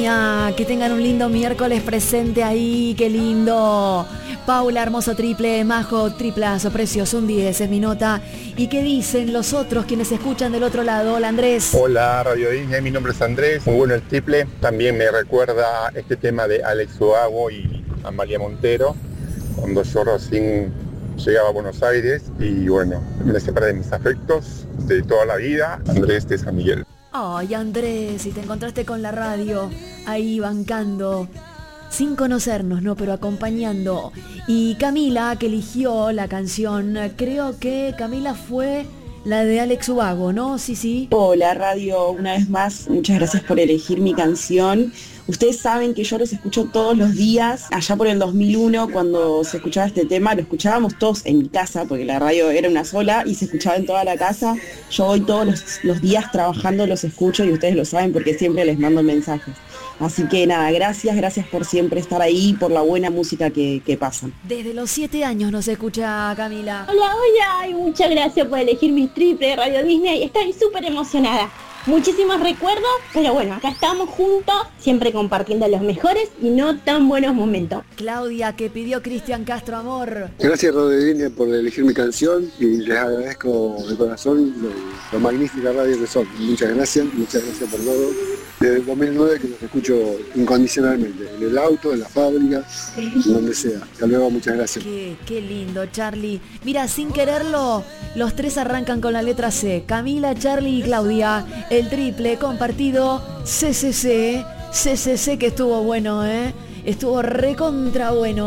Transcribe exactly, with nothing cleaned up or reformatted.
Eugenia, que tengan un lindo miércoles presente ahí, qué lindo. Paula, hermoso triple, Majo, triplazo, precioso, un diez, es mi nota. ¿Y qué dicen los otros quienes escuchan del otro lado? Hola, Andrés. Hola, Radio Disney, mi nombre es Andrés, muy bueno el triple. También me recuerda este tema de Alex Ubago y Amalia Montero, cuando yo recién llegaba a Buenos Aires y bueno, me separé de mis afectos de toda la vida. Andrés de San Miguel. Ay, Andrés, y te encontraste con la radio, ahí bancando, sin conocernos, ¿no? Pero acompañando. Y Camila, que eligió la canción, creo que Camila fue la de Alex Ubago, ¿no? Sí, sí. Hola, radio, una vez más, muchas gracias por elegir mi canción. Ustedes saben que yo los escucho todos los días. Allá por el dos mil uno, cuando se escuchaba este tema, lo escuchábamos todos en mi casa, porque la radio era una sola y se escuchaba en toda la casa. Yo hoy todos los, los días trabajando los escucho y ustedes lo saben porque siempre les mando mensajes. Así que nada, gracias, gracias por siempre estar ahí, por la buena música que, que pasan. Desde los siete años nos escucha Camila. Hola, hola, y muchas gracias por elegir mi triple de Radio Disney. Estoy súper emocionada. Muchísimos recuerdos, pero bueno, acá estamos juntos, siempre compartiendo los mejores y no tan buenos momentos. Claudia, que pidió Cristian Castro, amor. Gracias, Radio Disney, por elegir mi canción y les agradezco de corazón lo, lo magnífica radio que son. Muchas gracias, muchas gracias por todo. Desde el dos mil nueve que los escucho incondicionalmente, en el auto, en la fábrica, donde sea. Hasta luego, muchas gracias. Qué, qué lindo, Charlie. Mira, sin quererlo, los tres arrancan con la letra C. Camila, Charlie y Claudia. El triple compartido C C C. C C C que estuvo bueno, ¿eh? Estuvo recontra bueno.